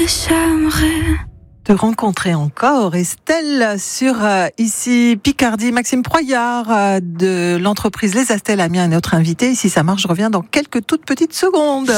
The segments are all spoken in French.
j'aimerais te rencontrer encore. Estelle sur ici Picardie. Maxime Proyard de l'entreprise Les Astels Amiens est notre invité. Ici ça marche, je reviens dans quelques toutes petites secondes.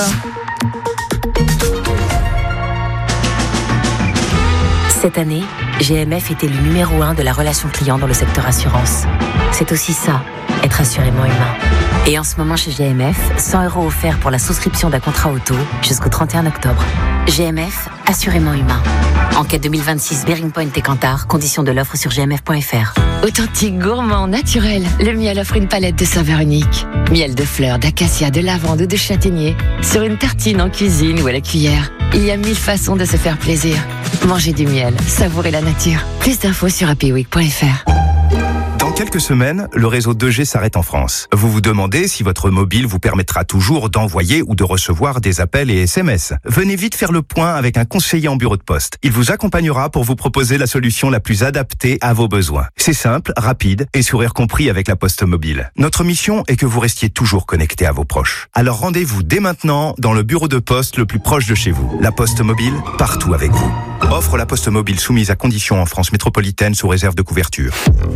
Cette année, GMF est élu numéro 1 de la relation client dans le secteur assurance. C'est aussi ça, être assurément humain. Et en ce moment chez GMF, 100 € offerts pour la souscription d'un contrat auto jusqu'au 31 octobre. GMF, assurément humain. Enquête 2026 Bearing Point et Kantar, conditions de l'offre sur gmf.fr. Authentique, gourmand, naturel, le miel offre une palette de saveurs uniques. Miel de fleurs, d'acacia, de lavande ou de châtaignier. Sur une tartine en cuisine ou à la cuillère. Il y a 1000 façons de se faire plaisir. Mangez du miel, savourez la nature. Plus d'infos sur happyweek.fr. Dans quelques semaines, le réseau 2G s'arrête en France. Vous vous demandez si votre mobile vous permettra toujours d'envoyer ou de recevoir des appels et SMS. Venez vite faire le point avec un conseiller en bureau de poste. Il vous accompagnera pour vous proposer la solution la plus adaptée à vos besoins. C'est simple, rapide et sourire compris avec la Poste Mobile. Notre mission est que vous restiez toujours connecté à vos proches. Alors rendez-vous dès maintenant dans le bureau de poste le plus proche de chez vous. La Poste Mobile, partout avec vous. Offre la Poste Mobile soumise à conditions en France métropolitaine sous réserve de couverture.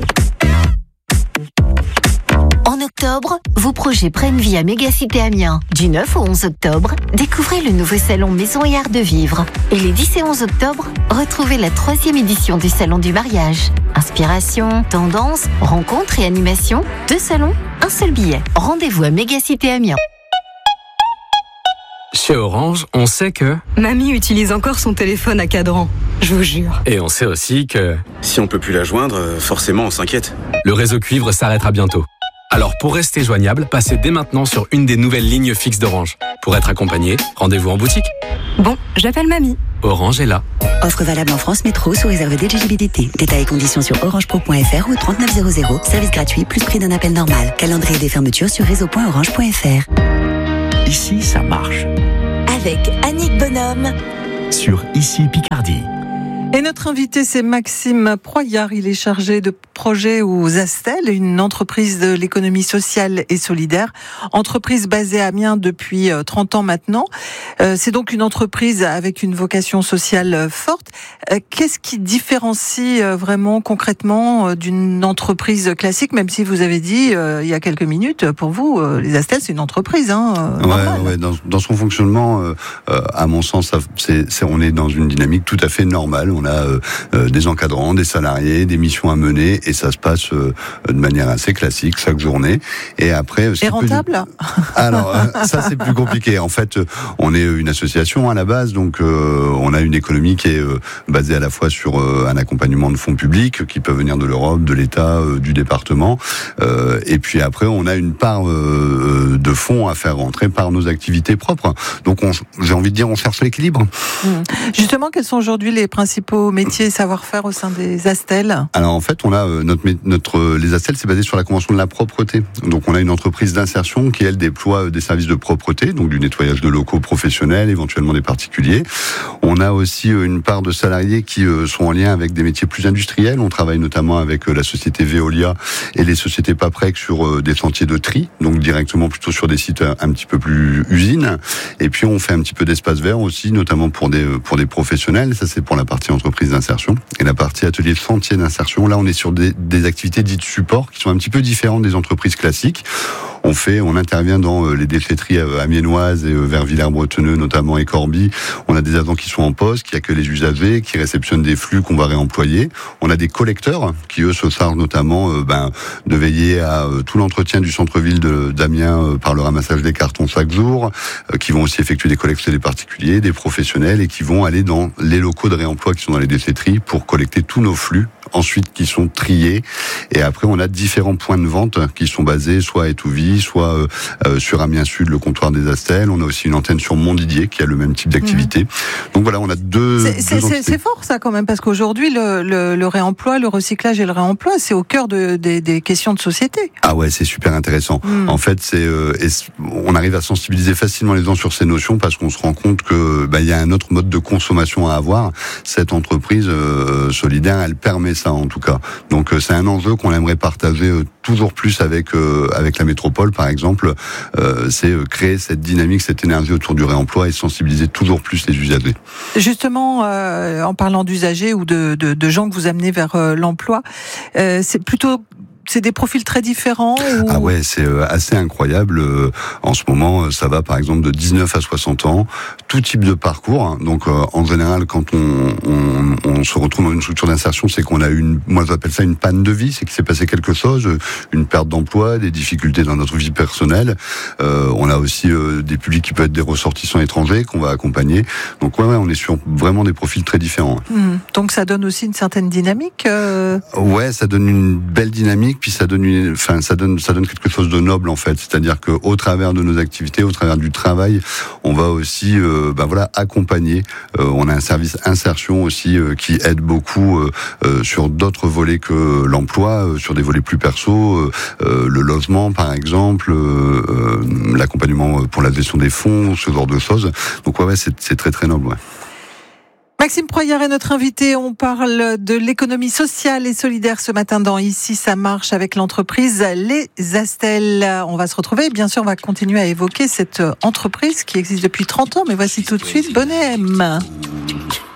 En octobre, vos projets prennent vie à Mégacité Amiens. Du 9 au 11 octobre, découvrez le nouveau salon Maison et Art de Vivre. Et les 10 et 11 octobre, retrouvez la 3e édition du Salon du Mariage. Inspiration, tendance, rencontres et animation, 2 salons, un seul billet. Rendez-vous à Mégacité Amiens. Chez Orange, on sait que... Mamie utilise encore son téléphone à cadran, je vous jure. Et on sait aussi que... Si on peut plus la joindre, forcément on s'inquiète. Le réseau cuivre s'arrêtera bientôt. Alors pour rester joignable, passez dès maintenant sur une des nouvelles lignes fixes d'Orange. Pour être accompagné, rendez-vous en boutique. Bon, j'appelle mamie. Orange est là. Offre valable en France Métro sous réserve d'éligibilité. Détails et conditions sur orangepro.fr ou 3900. Service gratuit plus prix d'un appel normal. Calendrier des fermetures sur réseau.orange.fr. Ici, ça marche. Avec Annick Bonhomme. Sur Ici Picardie. Et notre invité, c'est Maxime Proyard. Il est chargé de projet aux Astels, une entreprise de l'économie sociale et solidaire. Entreprise basée à Amiens depuis 30 ans maintenant. C'est donc une entreprise avec une vocation sociale forte. Qu'est-ce qui différencie vraiment concrètement d'une entreprise classique, même si vous avez dit il y a quelques minutes, pour vous, les Astels, c'est une entreprise. Ouais, dans son fonctionnement, à mon sens, on est dans une dynamique tout à fait normale. On a des encadrants, des salariés, des missions à mener, et ça se passe de manière assez classique chaque journée. Et après, et rentable. Alors ça c'est plus compliqué. En fait, on est une association à la base, donc on a une économie qui est basée à la fois sur un accompagnement de fonds publics qui peuvent venir de l'Europe, de l'État, du département, et puis après on a une part de fonds à faire rentrer par nos activités propres. Donc j'ai envie de dire, on cherche l'équilibre. Justement, quels sont aujourd'hui les principaux métiers et savoir-faire au sein des Astels? Alors en fait, on a les Astels, c'est basé sur la convention de la propreté. Donc on a une entreprise d'insertion qui elle déploie des services de propreté, donc du nettoyage de locaux professionnels, éventuellement des particuliers. On a aussi une part de salariés qui sont en lien avec des métiers plus industriels. On travaille notamment avec la société Veolia et les sociétés Paprec sur des chantiers de tri, donc directement plutôt sur des sites un petit peu plus usines. Et puis on fait un petit peu d'espace vert aussi, notamment pour des professionnels. Ça c'est pour la partie entreprise d'insertion. Et la partie atelier chantier d'insertion, là on est sur des activités dites support qui sont un petit peu différentes des entreprises classiques. On intervient dans les déchetteries amiénoises et vers Villers-Bretonneux notamment et Corbie. On a des agents qui sont en poste, qui accueillent les usagers, qui réceptionnent des flux qu'on va réemployer. On a des collecteurs qui eux se chargent notamment de veiller à tout l'entretien du centre-ville d'Amiens par le ramassage des cartons chaque jour, qui vont aussi effectuer des collectes chez les particuliers, des professionnels et qui vont aller dans les locaux de réemploi qui sont dans les déchetteries pour collecter tous nos flux, ensuite qui sont triés. Et après on a différents points de vente qui sont basés soit à Étouville, soit sur Amiens Sud, le comptoir des Astels. On a aussi une antenne sur Montdidier qui a le même type d'activité. Donc voilà, on a deux c'est fort ça quand même, parce qu'aujourd'hui le réemploi, le recyclage et le réemploi, c'est au cœur des questions de société. Ah ouais, c'est super intéressant. En fait, on arrive à sensibiliser facilement les gens sur ces notions parce qu'on se rend compte que il y a un autre mode de consommation à avoir. Cette entreprise solidaire, elle permet ça en tout cas. Donc c'est un enjeu qu'on aimerait partager toujours plus avec la métropole par exemple. C'est créer cette dynamique, cette énergie autour du réemploi et sensibiliser toujours plus les usagers. Justement, en parlant d'usagers ou de gens que vous amenez vers l'emploi, c'est des profils très différents ou... Ah ouais, c'est assez incroyable. En ce moment, ça va par exemple de 19 à 60 ans, tout type de parcours. Donc en général, quand on se retrouve dans une structure d'insertion, c'est qu'on a moi j'appelle ça une panne de vie, c'est qu'il s'est passé quelque chose, une perte d'emploi, des difficultés dans notre vie personnelle. On a aussi des publics qui peuvent être des ressortissants étrangers qu'on va accompagner. Donc ouais, on est sur vraiment des profils très différents. Donc ça donne aussi une certaine dynamique. Ouais, ça donne une belle dynamique. Puis ça donne ça donne quelque chose de noble en fait. C'est-à-dire que au travers de nos activités, au travers du travail, on va aussi accompagner. On a un service insertion aussi qui aide beaucoup sur d'autres volets que l'emploi, sur des volets plus perso, le logement par exemple, l'accompagnement pour la gestion des fonds, ce genre de choses. Donc ouais, c'est très très noble. Ouais. Maxime Proyard est notre invité. On parle de l'économie sociale et solidaire ce matin dans Ici ça marche avec l'entreprise Les Astels. On va se retrouver. Bien sûr, on va continuer à évoquer cette entreprise qui existe depuis 30 ans. Mais voici tout de suite Bonnet M.